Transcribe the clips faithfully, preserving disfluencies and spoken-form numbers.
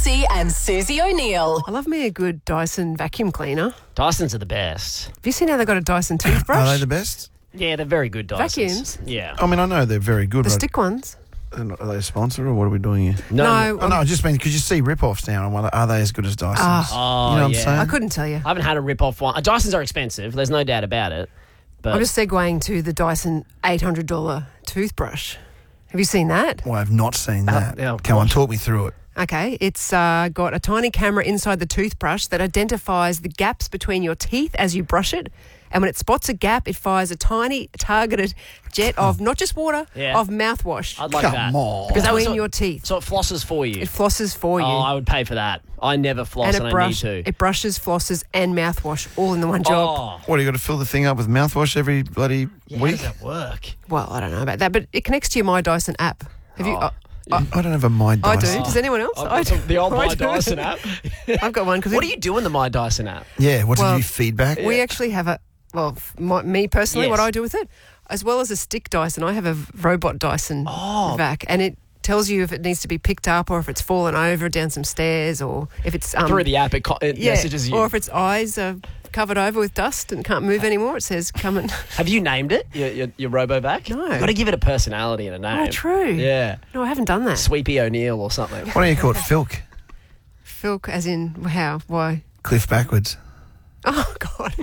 Lutzi and Susie O'Neill. I love me a good Dyson vacuum cleaner. Dysons are the best. Have you seen how they got a Dyson toothbrush? Are they the best? Yeah, they're very good Dysons. Vacuums? Yeah. I mean, I know they're very good. The but stick ones? Are they a sponsor or what are we doing here? No. No. Oh, no, I just mean because you see rip-offs now and are they as good as Dysons? Ah. Oh, you know what yeah. I'm saying? I couldn't tell you. I haven't had a rip-off one. Uh, Dysons are expensive. There's no doubt about it. But I'm just segueing to the Dyson eight hundred dollars toothbrush. Have you seen that? Well, I've not seen that. yeah, Come on, gosh. talk me through it. Okay, it's uh, got a tiny camera inside the toothbrush that identifies the gaps between your teeth as you brush it. And when it spots a gap, it fires a tiny targeted jet of not just water, Yeah. of mouthwash I'd like Come that. on. Because that was between so, your teeth. so it flosses for you. It flosses for you. Oh, I would pay for that. I never floss and and, it, brush, I need to. it brushes, flosses, and mouthwash all in the one job. Oh, What, you got to fill the thing up with mouthwash every bloody yeah, how week? does that work? Well, I don't know about that, but it connects to your My Dyson app. Have you? Oh. I, I don't have a My I do. Dyson. Does anyone else? I've I got some- do. the old I My do. Dyson app. I've got one because What do you do in the My Dyson app? Yeah, what Well, do you feedback? we actually have a. Well, f- my, me personally, Yes. what I do with it, as well as a stick Dyson, I have a robot Dyson Oh. vac, and it tells you if it needs to be picked up or if it's fallen over down some stairs or if it's um, Through the app, it, co- it yeah, messages you. or if its eyes are covered over with dust and can't move anymore. It says, "Come and." Have you named it, your, your, your RoboVac? No. You've got to give it a personality and a name. Oh, true. Yeah. No, I haven't done that. Sweepy O'Neill or something. Why don't you call it Filk? Filk, as in how? Why? Cliff backwards. Oh God,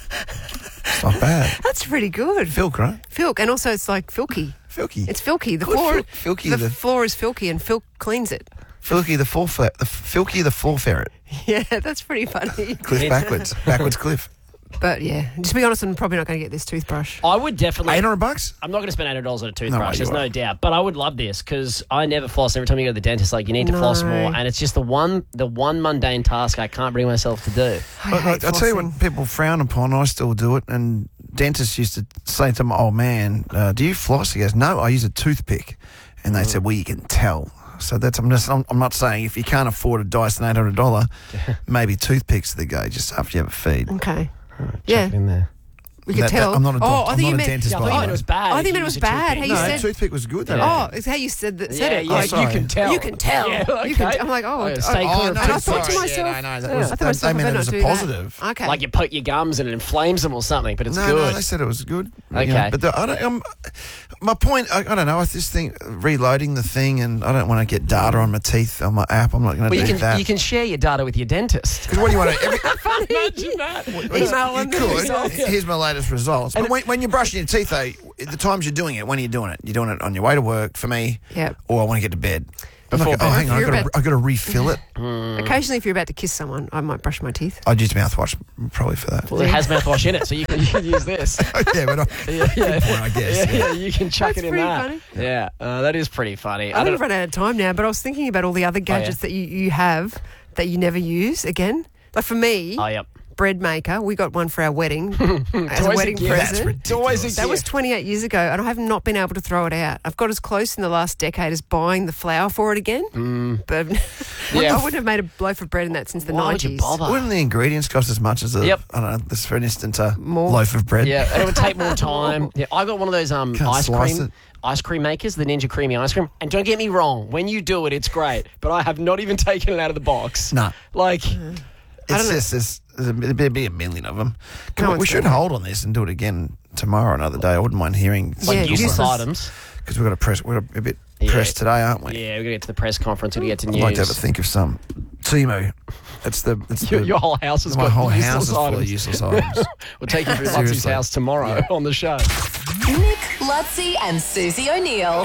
It's not bad. that's pretty good. Filk, right? Filk, and also it's like filky. Filky. It's filky. The Good floor, Filk- Filky, the, the- floor is filky, and Filk cleans it. Filky the floor fer- the Filky the floor ferret. Yeah, that's pretty funny. Cliff backwards. backwards cliff. But yeah, just to be honest, I'm probably not going to get this toothbrush. I would definitely. Eight hundred bucks? I'm not going to spend eight hundred dollars on a No toothbrush, way you there's no won't. doubt. But I would love this because I never floss. Every time you go to the dentist, like, you need to No. floss more. And it's just the one the one mundane task I can't bring myself to do. I But, hate like, I tell you flossing. what people frown upon, I still do it. And dentists used to say to my old man, uh, do you floss? He goes, no, I use a toothpick. And they said, well, you can tell. So that's, I'm just, I'm, I'm not saying if you can't afford a Dyson eight hundred dollars, maybe toothpicks are the go just after you have a feed. Okay. Chuck Yeah, it in there. we can That- that- tell. I'm not a oh, doc- I I'm think not you a meant, dentist, Yeah, I by thought the you way. meant it was bad. I if think you it was use a bad. toothpick. How you No, said. toothpick was good though. Yeah. Oh, it's how you said that. Said Yeah, it. yeah, Like, you can tell. You can tell. Yeah, You can. okay. I'm like, oh, Oh, oh, stay oh, clear and of I toothpicks. thought to sorry. myself, Yeah, no, no, that yeah, was- I thought to they- myself, they I meant better it was not a do that. positive. Okay. Like you poke your gums and it inflames them or something, but it's no, good. no, they said it was good. Okay. You know, but the, I don't, um, my point, I, I don't know, I just think reloading the thing and I don't want to get data on my teeth on my app. I'm not going to Well, do you can that. you can share your data with your dentist. Because what do you want to... Every, Imagine that. Email you them. could. Here's my latest results. But when, when you're brushing your teeth, though, the times you're doing it, when are you doing it? You're doing it on your way to work, for me, Yep. or I want to get to bed. I'm Before like, oh, bed. hang on, You're I've got, about- to, I've got to refill it. Occasionally, if you're about to kiss someone, I might brush my teeth. I'd use mouthwash probably for that. Well, it has mouthwash in it, so you can, you can use this. yeah, but I, Yeah, yeah. good point, I guess. Yeah, yeah, you can chuck That's it in pretty that. funny. Yeah, uh, that is pretty funny. I think don't- we've run out of time now, but I was thinking about all the other gadgets that you, you have that you never use again. Like for me, Oh, yep. bread maker, we got one for our wedding as a Toys wedding and gifts. That's present. ridiculous. It's always a That was gift. twenty-eight years ago, and I have not been able to throw it out. I've got as close in the last decade as buying the flour for it again. Mm. But Yeah. I wouldn't have made a loaf of bread in that since the Why would nineties. you bother? Wouldn't the ingredients cost as much as a, Yep. I don't know, this, for instance, a More. loaf of bread? Yeah, and it would take more time. Yeah, I got one of those um Can't ice slice cream it. ice cream makers, the Ninja Creamy ice cream. And don't get me wrong, when you do it, it's great. But I have not even taken it out of the box. No. Like, It's just, there's, there's a, there'd be a million of them. Come No on, we one's should doing it. hold on this and do it again tomorrow, another day. I wouldn't mind hearing. like Yeah, useless useless. items. Because we've got to press, we're a bit Yeah. pressed today, aren't we? Yeah, we're gonna get to the press conference. We're gonna get to I'd news. like to have a think of some. Timu. It's the. It's your, the your whole house has my got whole useless house is full items. of useless items. We'll take you through Lutzie's Seriously. house tomorrow on the show. Nick, Lutzi and Susie O'Neill.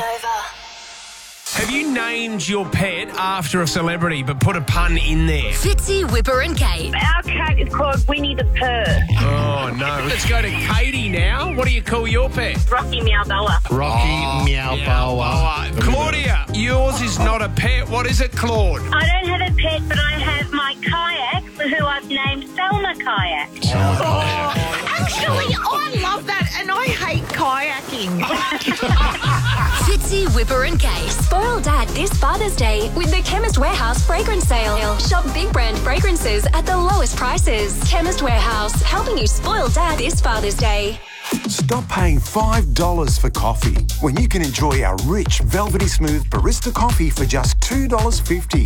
Have you named your pet after a celebrity but put a pun in there? Fitzy, Whipper and Kate. Our cat is called Winnie the Purr. Oh, no. Let's go to Katie now. What do you call your pet? Rocky Meowboa. Rocky Meow Boa. Claudia, yours is not a pet. What is it, Claude? I don't have a pet, but I have my kayak, who I've named Selma Kayak. Actually, I love that, and I hate kayaking. Fitzy, Whipper and Kate. Spoil Dad this Father's Day with the Chemist Warehouse fragrance sale. Shop big brand fragrances at the lowest prices. Chemist Warehouse, helping you spoil Dad this Father's Day. Stop paying five dollars for coffee when you can enjoy our rich, velvety smooth barista coffee for just two dollars fifty.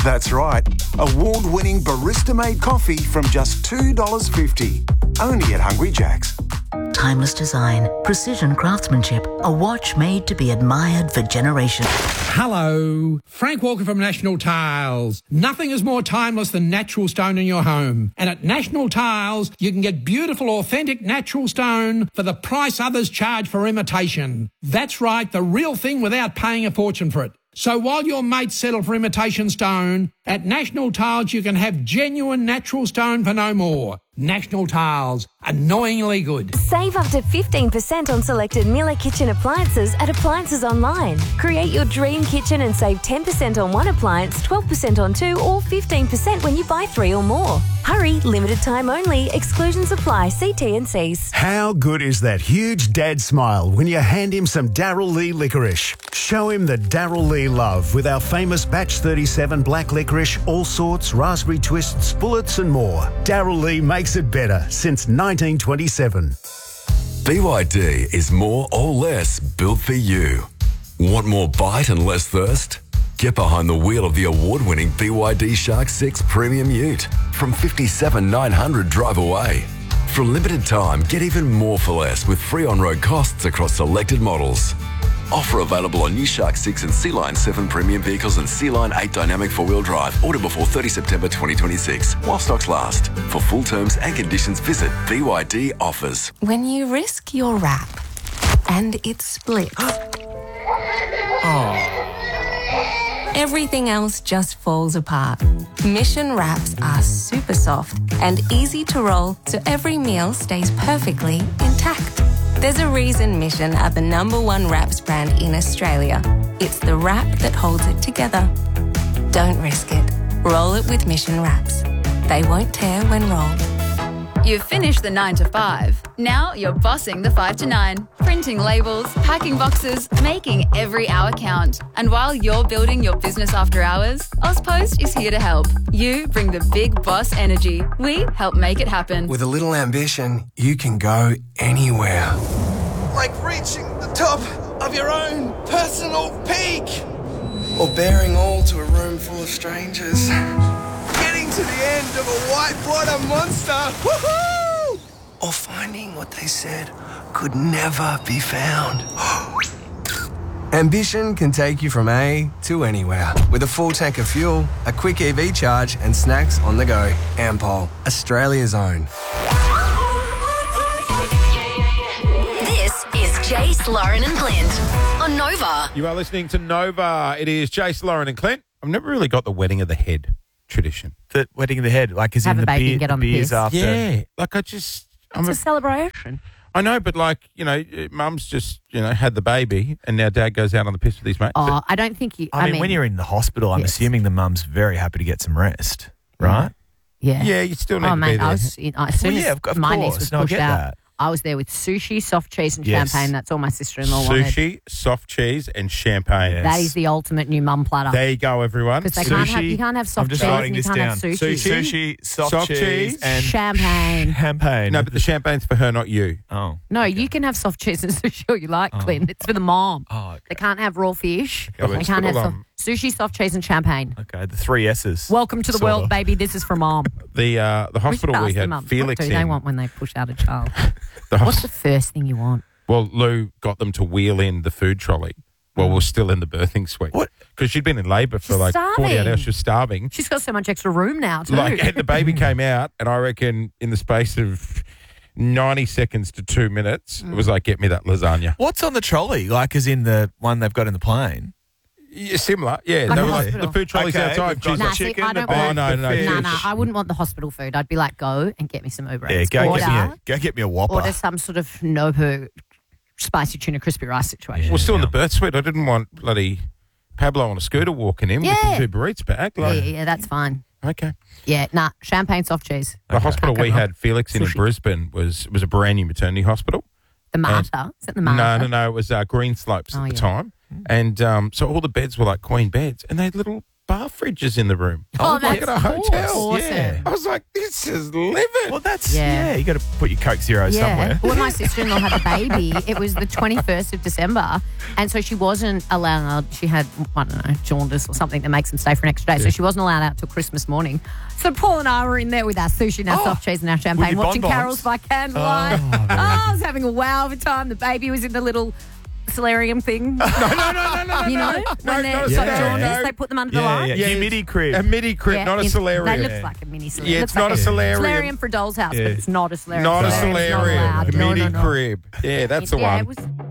That's right. Award-winning barista-made coffee from just two dollars fifty. Only at Hungry Jack's. Timeless design, precision craftsmanship, a watch made to be admired for generations. Hello, Frank Walker from National Tiles. Nothing is more timeless than natural stone in your home. And at National Tiles, you can get beautiful, authentic natural stone for the price others charge for imitation. That's right, the real thing without paying a fortune for it. So while your mates settle for imitation stone, at National Tiles you can have genuine natural stone for no more. National Tiles, annoyingly good. Save up to fifteen percent on selected Miller kitchen appliances at Appliances Online. Create your dream kitchen and save ten percent on one appliance, twelve percent on two, or fifteen percent when you buy three or more. Hurry, limited time only. Exclusions apply. See T and Cs. How good is that huge dad smile when you hand him some Darryl Lee licorice? Show him the Darryl Lee love with our famous Batch thirty-seven black licorice, all sorts, raspberry twists, bullets and more. Darryl Lee makes it better since nineteen twenty-seven. B Y D is more or less built for you. Want more bite and less thirst? Get behind the wheel of the award-winning B Y D Shark six Premium Ute from fifty-seven thousand nine hundred drive away. For a limited time, get even more for less with free on-road costs across selected models. Offer available on new Shark six and Sea Line seven premium vehicles and Sea Line eight dynamic four-wheel drive. Order before thirtieth September twenty twenty-six while stocks last. For full terms and conditions, visit B Y D Offers. When you risk your wrap and it splits, everything else just falls apart. Mission wraps are super soft and easy to roll so every meal stays perfectly intact. There's a reason Mission are the number one wraps brand in Australia. It's the wrap that holds it together. Don't risk it. Roll it with Mission wraps. They won't tear when rolled. You've finished the nine to five. Now you're bossing the five to nine. Printing labels, packing boxes, making every hour count. And while you're building your business after hours, AusPost is here to help. You bring the big boss energy. We help make it happen. With a little ambition, you can go anywhere. Like reaching the top of your own personal peak. Or bearing all to a room full of strangers. Getting to the end of a whitewater monster. Woohoo! Or finding what they said could never be found. Ambition can take you from A to anywhere. With a full tank of fuel, a quick E V charge, and snacks on the go. Ampol, Australia's own. This is Jace, Lauren and Clint on Nova. You are listening to Nova. It is Jace, Lauren and Clint. I've never really got the wedding of the head tradition. The wedding of the head, like is Have in a the baby beer, and get on the the beers piss. after. Yeah, like I just... It's I'm a celebration. I know, but like, you know, mum's just, you know, had the baby and now dad goes out on the piss with his mate. Oh, I don't think you... I, mean, when you're in the hospital, I'm Yes. assuming the mum's very happy to get some rest, right? Yeah. Yeah, you still need oh, to mate, be there. I was, you know, as soon Well, yeah, as of- of my course. niece was No, I pushed get out, that. I was there with sushi, soft cheese and Yes. champagne. That's all my sister-in-law wanted. Sushi, soft cheese and champagne. That is the ultimate new mum platter. There you go, everyone. Because they can't have, you can't have soft I'm just cheese writing and you this can't have down. sushi. Sushi, Sushi, soft, soft cheese, cheese, and champagne. champagne. No, but the champagne's for her, not you. Oh. No, you can have soft cheese and sushi all you like, Clint. It's for the mom. Oh, okay. They can't have raw fish. Okay, they let's can't put have it soft, on. sushi, soft cheese and champagne. Okay, the three S's. Welcome to the Sort world, of. baby. This is for mom. The uh, the hospital should we ask the had mums, Felix what do in. they want when they push out a child? the What's hos- the first thing you want? well, Lou got them to wheel in the food trolley. Well, we're still in the birthing suite. What? Because she'd been in labour for She's like forty-eight starving. hours. She was starving. She's got so much extra room now, too. Like, and the baby came out, and I reckon in the space of ninety seconds to two minutes, it was like, get me that lasagna. What's on the trolley? Like, as in the one they've got in the plane? Yeah, similar, yeah. Like they a were like, hospital. the food trolley's Okay, outside. we've got She's Nah, like, see, chicken, I the don't bacon, Oh, no, the no, fish. No, no, I wouldn't want the hospital food. I'd be like, go and get me some Uber Yeah, Eats. go order, get, me a, go get me a Whopper. order some sort of Nobu spicy tuna crispy rice situation. we're still in the birth suite. I didn't want bloody Pablo on a scooter walking in Yeah. with his Uber Eats bag. Yeah, Like, yeah, yeah, that's fine. okay. Yeah, nah, champagne soft cheese. The hospital Okay. we had Felix in in Sushi. Brisbane was was a brand new maternity hospital. The Marta. Is it the Marta? No, no, no. It was uh, Green Slopes Oh, at the yeah. time. And um, so all the beds were like queen beds. And they had little bar fridges in the room. Oh, like that's at a hotel. awesome. Yeah. I was like, this is living. Well, that's, Yeah. yeah, you got to put your Coke Zero Yeah. somewhere. When my sister-in-law had the baby, it was the twenty-first of December, and so she wasn't allowed. She had, I don't know, jaundice or something that makes them stay for an extra day, so she wasn't allowed out till Christmas morning. So Paul and I were in there with our sushi and our soft cheese and our champagne, your watching bonbons. carols by candlelight. Oh, I was having a wow of a time. The baby was in the little solarium thing. No, no, no, no, no, You know, no, when no, they're no, so no, jaundice, no. they put them under Yeah, the light. yeah, Yeah, humidity crib. A midi crib, Yeah, not a it's- solarium. That looks like a mini solarium. Yeah, It it's looks not like a solarium. solarium for a doll's house, Yeah. but it's not a solarium. Not a Solarium's not solarium. allowed. A No, midi no, no. crib. Yeah, that's the Yeah, one. it was